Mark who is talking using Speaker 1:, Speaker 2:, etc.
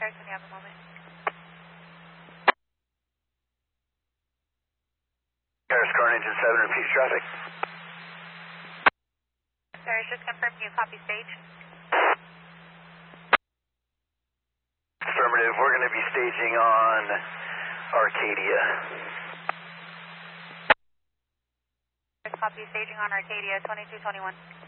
Speaker 1: Paris when you have a moment.
Speaker 2: Paris car engine 7, repeats traffic.
Speaker 1: Paris, just confirm you copy stage.
Speaker 2: Affirmative, we're going to be staging on Arcadia.
Speaker 1: Copy staging on Arcadia, 2221.